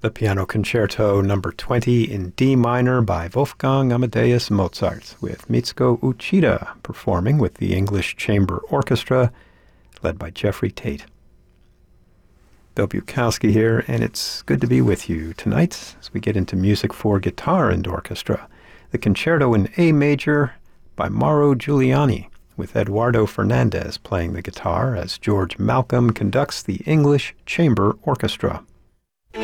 The Piano Concerto Number 20 in D minor by Wolfgang Amadeus Mozart, with Mitsuko Uchida performing with the English Chamber Orchestra, led by Jeffrey Tate. Bill Bukowski here, and it's good to be with you tonight as we get into music for guitar and orchestra. The Concerto in A major by Mauro Giuliani, with Eduardo Fernandez playing the guitar as George Malcolm conducts the English Chamber Orchestra.